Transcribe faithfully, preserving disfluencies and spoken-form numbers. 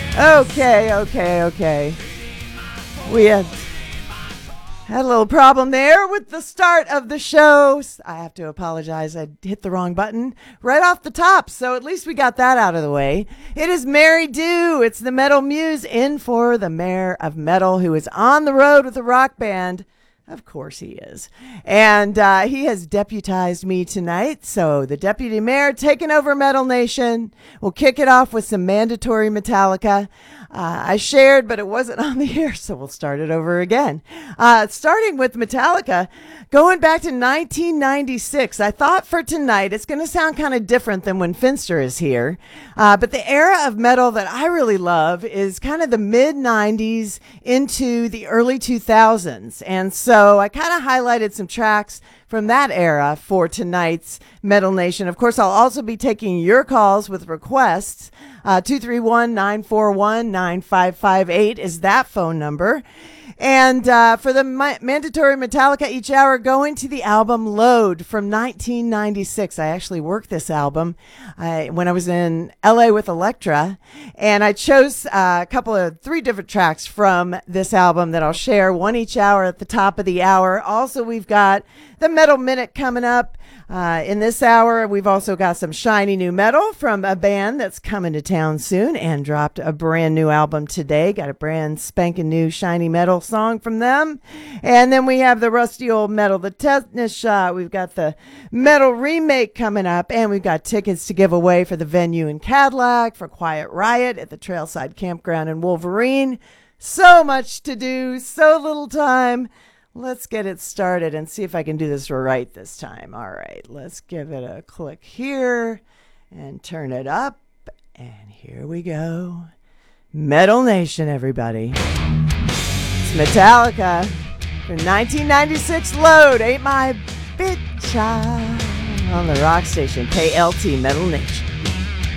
Okay, okay, okay. We had, had a little problem there with the start of the show. I have to apologize. I hit the wrong button right off the top, so at least we got that out of the way. It is Mary Dew. It's the Metal Muse in for the Mayor of Metal, who is on the road with a rock band. Of course he is. And uh, he has deputized me tonight. So the deputy mayor taking over Metal Nation. We'll kick it off with some mandatory Metallica. Uh, I shared, but it wasn't on the air, so we'll start it over again. Uh, starting with Metallica, going back to nineteen ninety-six. I thought for tonight it's going to sound kind of different than when Finster is here. Uh, but the era of metal that I really love is kind of the mid nineties into the early two thousands. And so I kind of highlighted some tracks from that era for tonight's Metal Nation. Of course, I'll also be taking your calls with requests. Uh, two three one, nine four one, nine five five eight is that phone number. And uh, for the ma- mandatory Metallica each hour, going to the album Load from nineteen ninety-six. I actually worked this album uh, when I was in L A with Elektra. And I chose uh, a couple of three different tracks from this album that I'll share, one each hour at the top of the hour. Also, we've got the Metal Minute coming up. Uh, in this hour, we've also got some shiny new metal from a band that's coming to town soon and dropped a brand new album today. Got a brand spanking new shiny metal song from them. And then we have the rusty old metal, the tetanus shot. We've got the metal remake coming up, and we've got tickets to give away for the venue in Cadillac, for Quiet Riot at the Trailside Campground in Wolverine. So much to do, so little time. Let's get it started and see if I can do this right this time. All right, let's give it a click here and turn it up. And here we go. Metal Nation, everybody. It's Metallica from nineteen ninety-six Load. Ain't My Bitch on the rock station. K L T Metal Nation.